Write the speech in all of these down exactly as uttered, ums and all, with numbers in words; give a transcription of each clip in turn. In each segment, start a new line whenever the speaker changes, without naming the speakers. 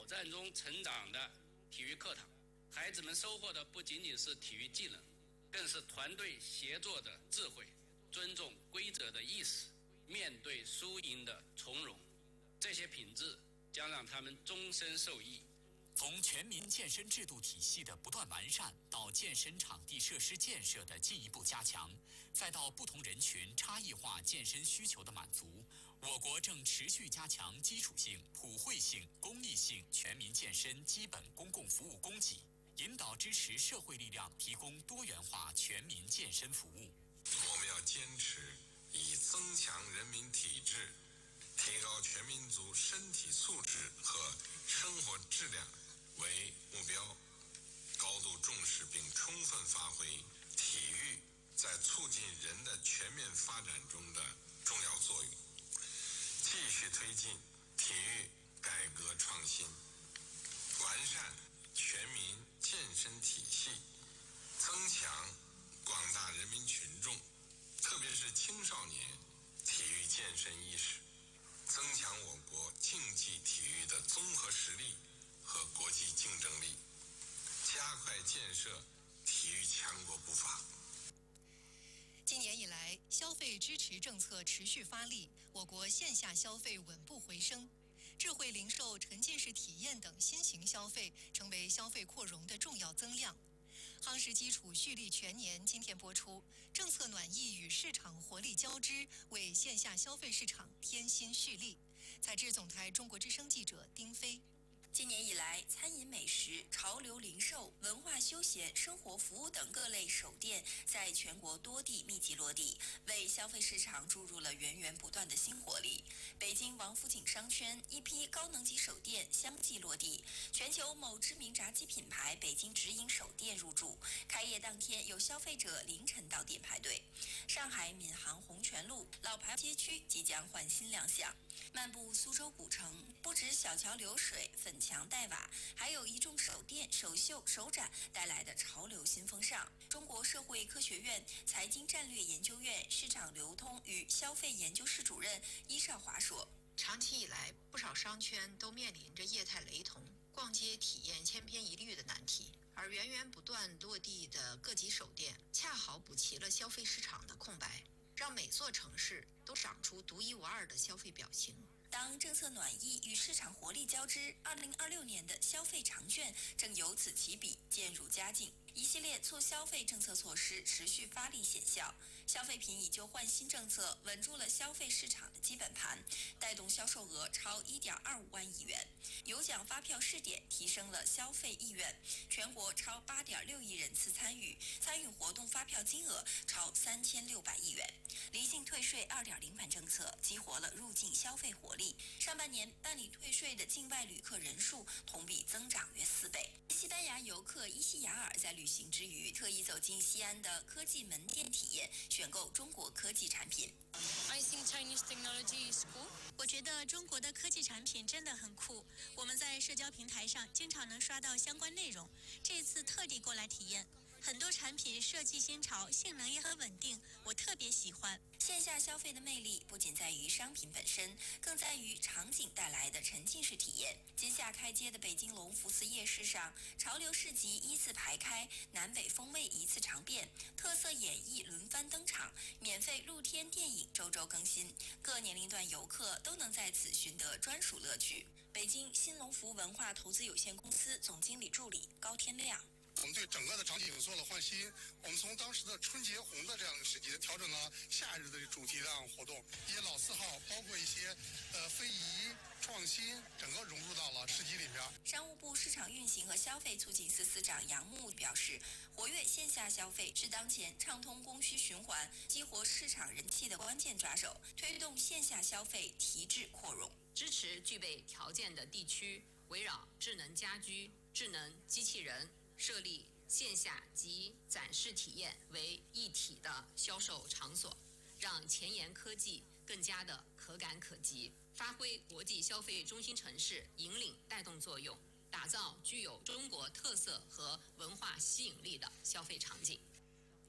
战中成长的体育课堂，孩子们收获的不仅仅是体育技能，更是团队协作的智慧、尊重规则的意识、面对输赢的从容。这些品质将让他们终身受益。
从全民健身制度体系的不断完善，到健身场地设施建设的进一步加强，再到不同人群差异化健身需求的满足，我国正持续加强基础性、普惠性、公益性全民健身基本公共服务供给，引导支持社会力量提供多元化全民健身服务。
我们要坚持以增强人民体质、提高全民族身体素质和生活质量为目标，高度重视并充分发挥体育在促进人的全面发展中的重要作用，继续推进体育改革创新，完善全民健身体系，增强广大人民群众，特别是青少年体育健身意识，增强我国竞技体育的综合实力和国际竞争力，加快建设体育强国步伐。
今年以来，消费支持政策持续发力，我国线下消费稳步回升，智慧零售、沉浸式体验等新型消费成为消费扩容的重要增量。夯实基础蓄力全年今天播出，政策暖意与市场活力交织，为线下消费市场添新蓄力。采制总台中国之声记者丁飞。
今年以来，餐饮美食、潮流零售、文化休闲、生活服务等各类首店在全国多地密集落地，为消费市场注入了源源不断的新活力。北京王府井商圈一批高能级首店相继落地，全球某知名炸鸡品牌北京直营首店入驻，开业当天有消费者凌晨到店排队。上海闵行红泉路老牌街区即将换新亮相。漫步苏州古城，不止小桥流水、粉墙黛瓦，还有一众首店、首秀、首展带来的潮流新风尚。中国社会科学院财经战略研究院市场流通与消费研究室主任伊少华说：“
长期以来，不少商圈都面临着业态雷同、逛街体验千篇一律的难题，而源源不断落地的各级首店，恰好补齐了消费市场的空白。”让每座城市都长出独一无二的消费表情。
当政策暖意与市场活力交织，二零二六年的消费长卷正由此起笔，渐入佳境。一系列促消费政策措施持续发力显效，消费品以旧换新政策稳住了消费市场的基本盘，带动销售额超一点二五万亿元。有奖发票试点提升了消费意愿，全国超八点六亿人次参与，参与活动发票金额超三千六百亿元。离境退税二点零版政策激活了入境消费活力，上半年办理退税的境外旅客人数同比增长约四倍。西班牙游客伊西雅尔在旅行之余，特意走进西安的科技门店体验，选购中国科技产品。
I think Chinese technology is cool.
我觉得中国的科技产品真的很酷，我们在社交平台上经常能刷到相关内容，这次特地过来体验。很多产品设计新潮，性能也很稳定，我特别喜欢。
线下消费的魅力不仅在于商品本身，更在于场景带来的沉浸式体验。今夏开街的北京隆福寺夜市上，潮流市集依次排开，南北风味一次尝遍，特色演艺轮番登场，免费露天电影周周更新，各年龄段游客都能在此寻得专属乐趣。北京新隆福文化投资有限公司总经理助理高天亮。
我们对整个的场景做了换新，我们从当时的春节红的这样的市集调整了夏日的主题这样活动，一些老字号，包括一些呃非遗创新，整个融入到了市集里面。
商务部市场运行和消费促进司司长杨牧表示，活跃线下消费是当前畅通供需循环、激活市场人气的关键抓手，推动线下消费提质扩容。
支持具备条件的地区围绕智能家居、智能机器人设立线下及展示体验为一体的销售场所，让前沿科技更加的可感可及，发挥国际消费中心城市引领带动作用，打造具有中国特色和文化吸引力的消费场景。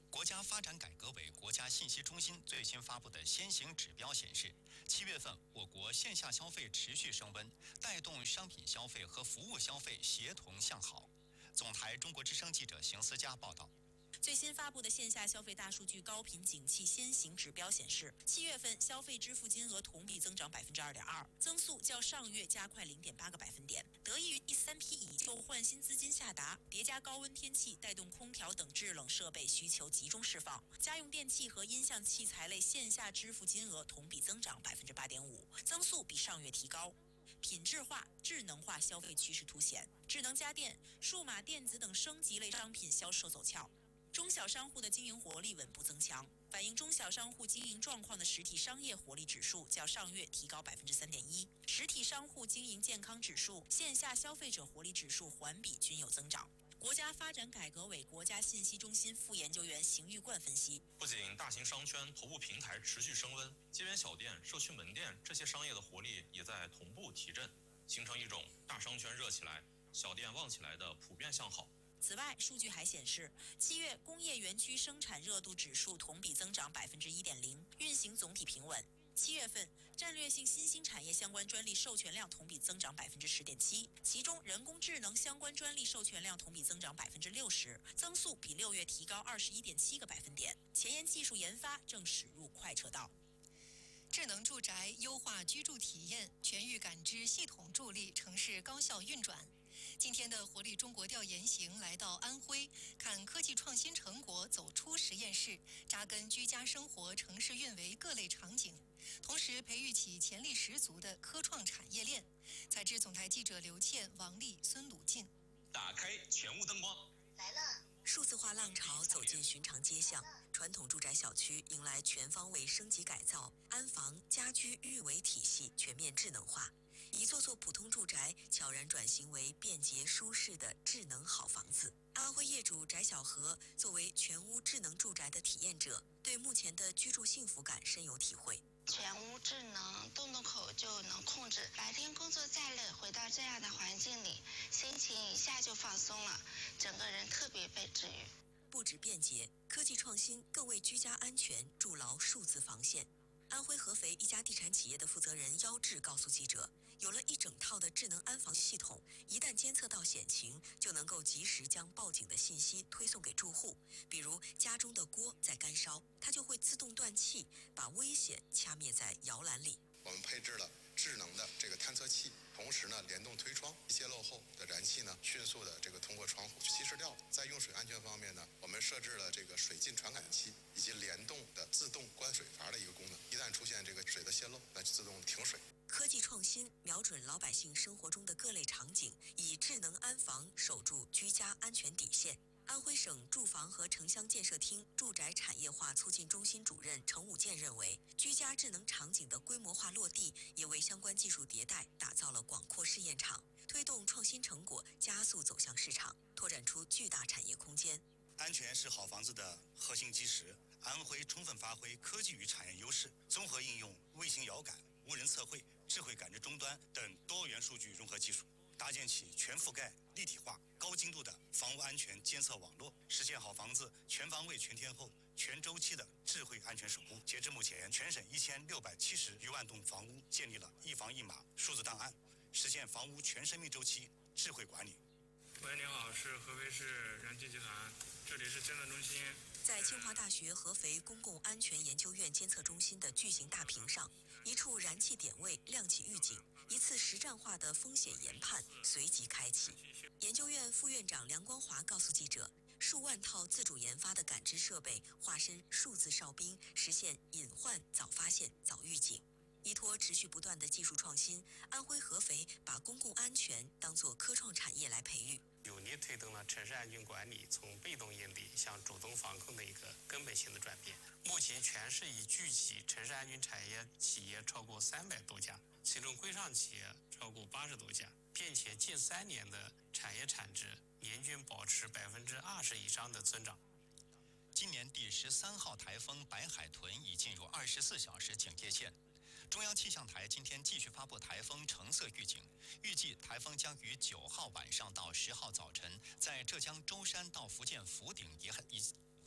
国家发展改革委国家信息中心最新发布的先行指标显示，七月份我国线下消费持续升温，带动商品消费和服务消费协同向好。总台中国之声记者邢思佳报道。
最新发布的线下消费大数据高频景气先行指标显示，七月份消费支付金额同比增长百分之二点二，增速较上月加快零点八个百分点。得益于第三批已旧换新资金下达，叠加高温天气带动空调等制冷设备需求集中释放，家用电器和音像器材类线下支付金额同比增长百分之八点五，增速比上月提高。品质化、智能化消费趋势凸显，智能家电、数码电子等升级类商品销售走俏。中小商户的经营活力稳步增强，反映中小商户经营状况的实体商业活力指数较上月提高百分之三点一，实体商户经营健康指数、线下消费者活力指数环比均有增长。国家发展改革委国家信息中心副研究员邢玉冠分析，
不仅大型商圈头部平台持续升温，街边小店、社区门店这些商业的活力也在同步提振，形成一种大商圈热起来、小店旺起来的普遍向好。
此外，数据还显示，七月工业园区生产热度指数同比增长百分之一点零，运行总体平稳。七月份，战略性新兴产业相关专利授权量同比增长百分之十点七，其中人工智能相关专利授权量同比增长百分之六十，增速比六月提高二十一点七个百分点。前沿技术研发正驶入快车道。
智能住宅优化居住体验，全域感知系统助力城市高效运转。今天的活力中国调研行来到安徽，看科技创新成果走出实验室，扎根居家生活、城市运维各类场景，同时培育起潜力十足的科创产业链。采制总台记者刘倩、王丽、孙鲁静。
打开全屋灯光，
来了。数字化浪潮走进寻常街巷，传统住宅小区迎来全方位升级改造，安防、家居运维体系全面智能化。一座座普通住宅悄然转型为便捷舒适的智能好房子。安徽业主翟小河作为全屋智能住宅的体验者，对目前的居住幸福感深有体会。
全屋智能，动动口就能控制，白天工作再累，回到这样的环境里，心情一下就放松了，整个人特别被治愈。
不止便捷，科技创新更为居家安全筑牢数字防线。安徽合肥一家地产企业的负责人妖志告诉记者，有了一整套的智能安防系统，一旦监测到险情，就能够及时将报警的信息推送给住户。比如家中的锅在干烧，它就会自动断气，把危险掐灭在摇篮里。
我们配置了智能的这个探测器，同时呢联动推窗，一些漏后的燃气呢迅速的这个通过窗户去稀释掉。在用水安全方面呢，我们设置了这个水浸传感器以及联动的自动关水阀的一个功能，一旦出现这个水的泄漏，那就自动停水。
科技创新瞄准老百姓生活中的各类场景，以智能安防守住居家安全底线。安徽省住房和城乡建设厅住宅产业化促进中心主任程武健认为，居家智能场景的规模化落地，也为相关技术迭代打造了广阔试验场，推动创新成果加速走向市场，拓展出巨大产业空间。
安全是好房子的核心基石。安徽充分发挥科技与产业优势，综合应用卫星遥感、无人测绘、智慧感知终端等多元数据融合技术，搭建起全覆盖、立体化、高精度的房屋安全监测网络，实现好房子全方位、全天候、全周期的智慧安全守护。截至目前，全省一千六百七十余万栋房屋建立了一房一码数字档案，实现房屋全生命周期智慧管理。
喂，你好，是合肥市燃气集团，这里是监测中心。
在清华大学合肥公共安全研究院监测中心的巨型大屏上，一处燃气点位亮起预警，一次实战化的风险研判随即开启。研究院副院长梁光华告诉记者，数万套自主研发的感知设备化身数字哨兵，实现隐患早发现、早预警。依托持续不断的技术创新，安徽合肥把公共安全当作科创产业来培育，
有力推动了城市安全管理从被动应对向主动防控的一个根本性的转变。目前全市已聚集城市安全产业企业超过三百多家，其中规上企业超过八十多家，并且近三年的产业产值年均保持百分之二十以上的增长。
今年第十三号台风白海豚已进入二十四小时警戒线。中央气象台今天继续发布台风橙色预警，预计台风将于九号晚上到十号早晨，在浙江舟山到福建福鼎沿以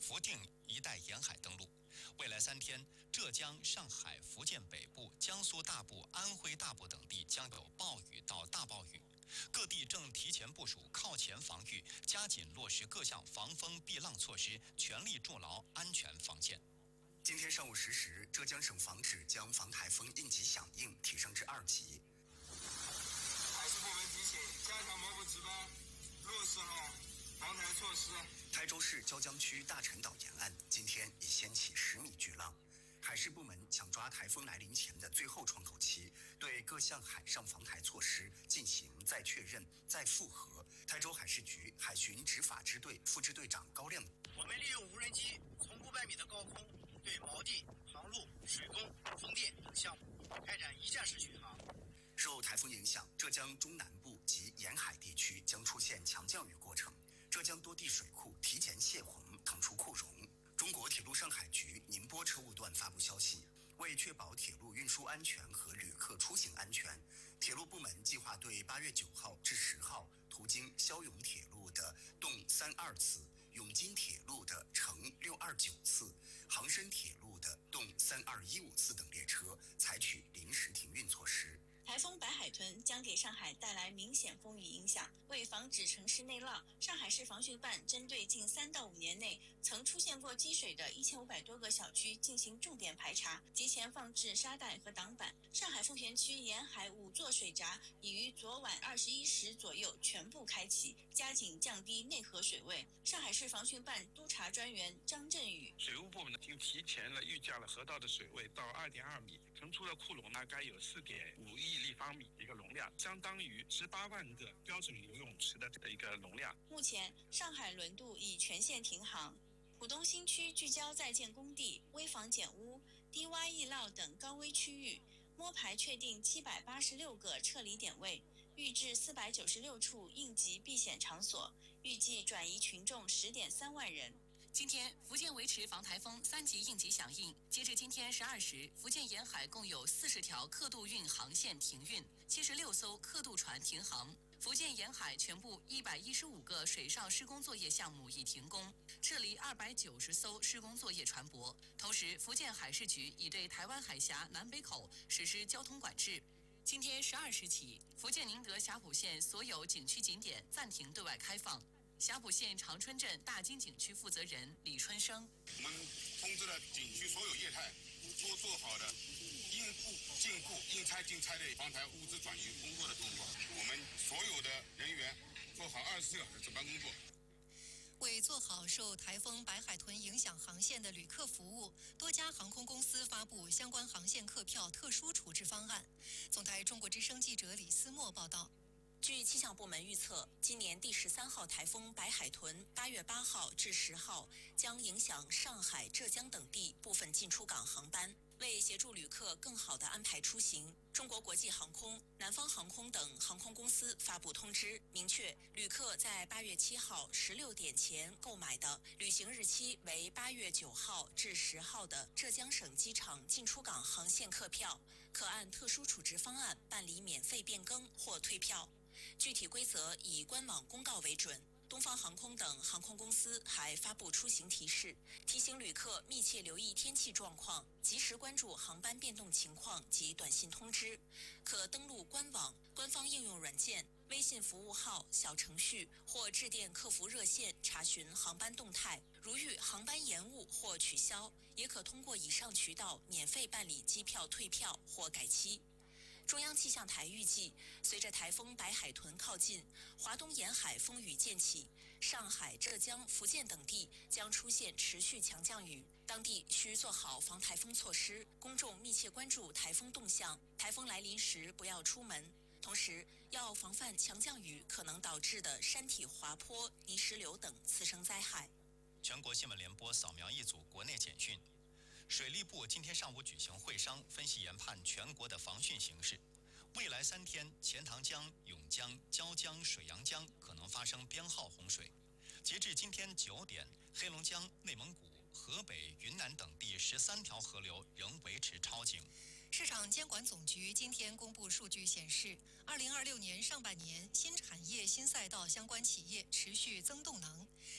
福定一带沿海登陆。未来三天，浙江、上海、福建北部、江苏大部、安徽大部等地将有暴雨到大暴雨。各地正提前部署靠前防御，加紧落实各项防风避浪措施，全力筑牢安全防线。
今天上午十时，浙江省防指将防台风应急响应提升至二级。
海事部门提醒：加强锚捕值班，落实好防台措施。
台州市椒江区大陈岛沿岸今天已掀起十米巨浪。海事部门抢抓台风来临前的最后窗口期，对各项海上防台措施进行再确认、再复核。台州海事局海巡执法支队副支队长高亮：
我们利用无人机从五百米的高空对锚地、航路、水工、风电等项目开展一站式巡航。
受台风影响，浙江中南部及沿海地区将出现强降雨过程，浙江多地水库提前泄洪，腾出库容。中国铁路上海局宁波车务段发布消息，为确保铁路运输安全和旅客出行安全，铁路部门计划对八月九号至十号途经霄永铁路的动三二次、永金铁路的乘六二九次、杭深铁路的动三二一五次等列车采取临时停运措施。
台风白海豚将给上海带来明显风雨影响，为防止城市内涝，上海市防汛办针对近三到五年内曾出现过积水的一千五百多个小区进行重点排查，提前放置沙袋和挡板。上海奉贤区沿海五座水闸已于昨晚二十一时左右全部开启，加紧降低内河水位。上海市防汛办督察专员张振宇：
水务部门呢，已经提前了预价了河道的水位到二点二米，腾出的库容大概有四点五亿立方米一个容量，相当于十八万个标准游泳池的一个容量。
目前，上海轮渡已全线停航。浦东新区聚焦在建工地、危房减污、低洼易涝等高危区域，摸排确定七百八十六个撤离点位，预置四百九十六处应急避险场所，预计转移群众十点三万人。
今天，福建维持防台风三级应急响应。截至今天十二时，福建沿海共有四十条客渡运航线停运，七十六艘客渡船停航。福建沿海全部一百一十五个水上施工作业项目已停工，撤离二百九十艘施工作业船舶。同时，福建海事局已对台湾海峡南北口实施交通管制。今天十二时起，福建宁德霞浦县所有景区景点暂停对外开放。霞浦县长春镇大金景区负责人李春生：
我们通知了景区所有业态都做好的应库、进库、应拆尽拆的防台物资转移工作的动作。我们所有的人员做好二十四小时值班工作。
为做好受台风白海豚影响航线的旅客服务，多家航空公司发布相关航线客票特殊处置方案。总台中国之声记者李思墨报道。
据气象部门预测，今年第十三号台风白海豚八月八号至十号将影响上海、浙江等地部分进出港航班。为协助旅客更好地安排出行，中国国际航空、南方航空等航空公司发布通知，明确旅客在八月七号十六点前购买的旅行日期为八月九号至十号的浙江省机场进出港航线客票，可按特殊处置方案办理免费变更或退票。具体规则以官网公告为准。东方航空等航空公司还发布出行提示，提醒旅客密切留意天气状况，及时关注航班变动情况及短信通知。可登录官网、官方应用软件、微信服务号、小程序或致电客服热线查询航班动态。如遇航班延误或取消，也可通过以上渠道免费办理机票退票或改期。中央气象台预计，随着台风白海豚靠近，华东沿海风雨渐起，上海、浙江、福建等地将出现持续强降雨，当地需做好防台风措施，公众密切关注台风动向，台风来临时不要出门。同时，要防范强降雨可能导致的山体滑坡、泥石流等次生灾害。
全国新闻联播扫描一组国内简讯。水利部今天上午举行会商，分析研判全国的防汛形势。未来三天，钱塘江、甬江、椒江、水阳江可能发生编号洪水。截至今天九点，黑龙江、内蒙古、河北、云南等地十三条河流仍维持超警。
市场监管总局今天公布数据显示，二零二六年上半年新产业新赛道相关企业持续增动能。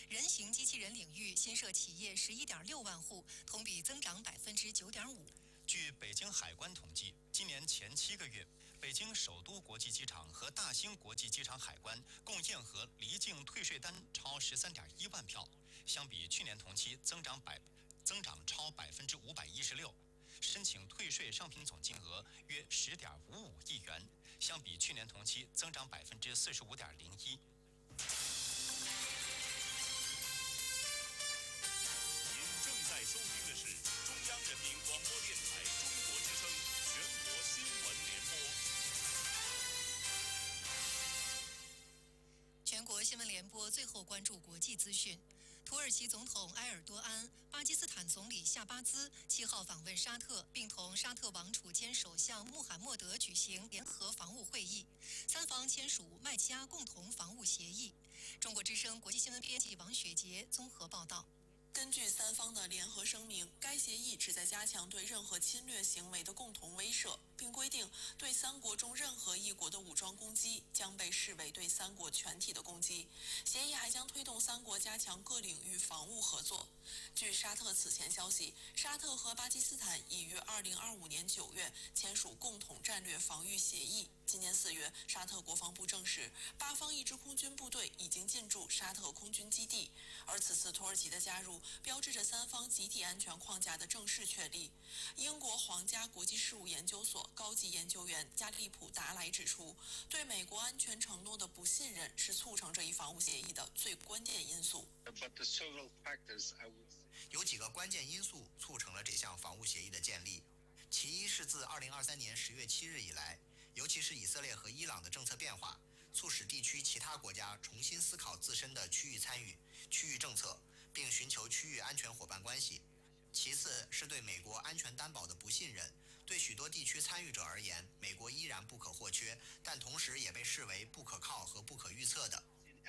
人形机器人领域新设企业十一点六万户，同比增长百分之九点五。
据北京海关统计，今年前七个月，北京首都国际机场和大兴国际机场海关共验核离境退税单超十三点一万票，相比去年同期增长百增长超百分之五百一十六。申请退税商品总金额约十点五五亿元，相比去年同期增长百分之四十五点零一。
您正在收听的是中央人民广播电台中国之声全国新闻联播。
全国新闻联播最后关注国际资讯。土耳其总统埃尔多安、巴基斯坦总理夏巴兹七号访问沙特，并同沙特王储兼首相穆罕默德举行联合防务会议，三方签署麦加共同防务协议。中国之声国际新闻编辑王雪杰综合报道。
根据三方的联合声明，该协议旨在加强对任何侵略行为的共同威慑，并规定对三国中任何一国的武装攻击将被视为对三国全体的攻击。协议还将推动三国加强各领域防务合作。据沙特此前消息，沙特和巴基斯坦已于二零二五年九月签署共同战略防御协议。今年四月，沙特国防部证实，巴方一支空军部队已经进驻沙特空军基地，而此次土耳其的加入标志着三方集体安全框架的正式确立。英国皇家国际事务研究所高级研究员加利普达莱指出，对美国安全承诺的不信任是促成这一防务协议的最关键因素。
有几个关键因素促成了这项防务协议的建立，其一是自二零二三年十月七日以来，尤其是以色列和伊朗的政策变化，促使地区其他国家重新思考自身的区域参与、区域政策，并寻求区域安全伙伴关系。其次是对美国安全担保的不信任，对许多地区参与者而言，美国依然不可或缺，但同时也被视为不可靠和不可预测的。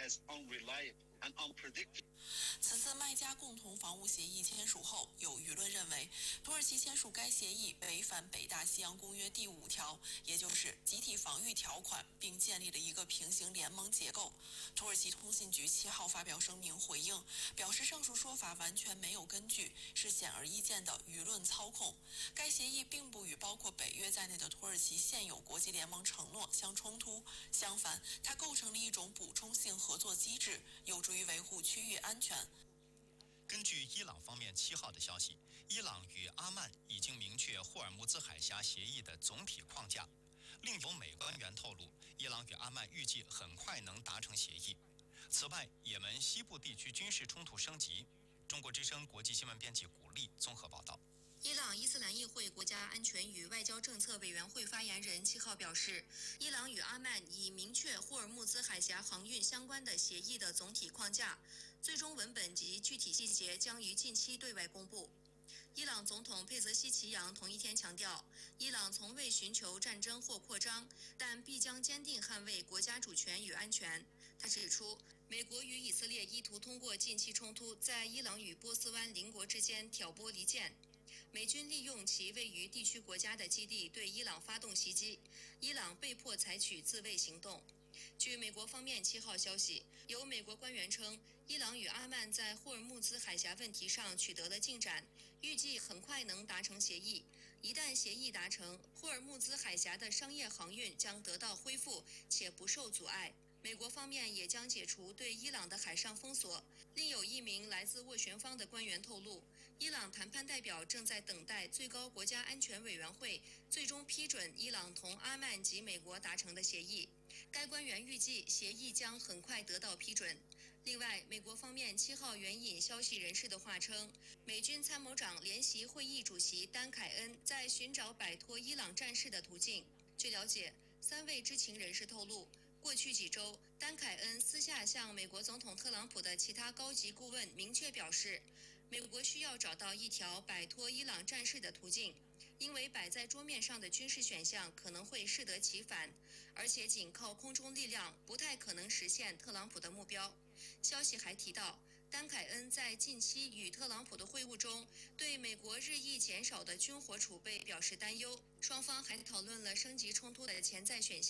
此次麦加共同防务协议签署后，有舆论认为土耳其签署该协议违反北大西洋公约第五条，也就是集体防御条款，并建立了一个平行联盟结构。土耳其通信局七号发表声明回应，表示上述说法完全没有根据，是显而易见的舆论操控。该协议并不与包括北约在内的土耳其现有国际联盟承诺相冲突，相反，它构成了一种补充性合作机制，有助于维护区域安全。
根据伊朗方面七号的消息，伊朗与阿曼已经明确霍尔木兹海峡协议的总体框架。另有美官员透露，伊朗与阿曼预计很快能达成协议。此外，也门西部地区军事冲突升级。中国之声国际新闻编辑古丽综合报道。
伊朗伊斯兰议会国家安全与外交政策委员会发言人七号表示，伊朗与阿曼已明确霍尔木兹海峡航运相关的协议的总体框架，最终文本及具体细节将于近期对外公布。伊朗总统佩泽西奇扬同一天强调，伊朗从未寻求战争或扩张，但必将坚定捍卫国家主权与安全。他指出，美国与以色列意图通过近期冲突在伊朗与波斯湾邻国之间挑拨离间。美军利用其位于地区国家的基地对伊朗发动袭击，伊朗被迫采取自卫行动。据美国方面七号消息，有美国官员称，伊朗与阿曼在霍尔木兹海峡问题上取得了进展，预计很快能达成协议。一旦协议达成，霍尔木兹海峡的商业航运将得到恢复，且不受阻碍。美国方面也将解除对伊朗的海上封锁。另有一名来自斡旋方的官员透露，伊朗谈判代表正在等待最高国家安全委员会最终批准伊朗同阿曼及美国达成的协议。该官员预计协议将很快得到批准。另外，美国方面七号援引消息人士的话称，美军参谋长联席会议主席丹凯恩在寻找摆脱伊朗战事的途径。据了解，三位知情人士透露，过去几周，丹凯恩私下向美国总统特朗普的其他高级顾问明确表示，美国需要找到一条摆脱伊朗战事的途径，因为摆在桌面上的军事选项可能会适得其反，而且仅靠空中力量不太可能实现特朗普的目标。消息还提到，丹凯恩在近期与特朗普的会晤中，对美国日益减少的军火储备表示担忧，双方还讨论了升级冲突的潜在选项。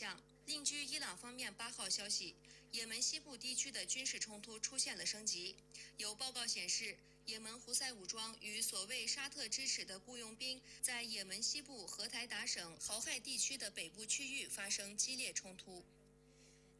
另据伊朗方面八号消息，也门西部地区的军事冲突出现了升级。有报告显示，也门胡塞武装与所谓沙特支持的雇佣兵在也门西部荷台达省豪亥地区的北部区域发生激烈冲突。